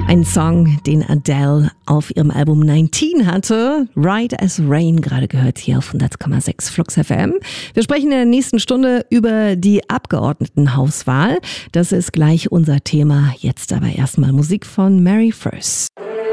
Ein Song, den Adele auf ihrem Album 19 hatte. Right as Rain, gerade gehört hier auf 100,6 Flux FM. Wir sprechen in der nächsten Stunde über die Abgeordnetenhauswahl. Das ist gleich unser Thema. Jetzt aber erstmal Musik von Mary First.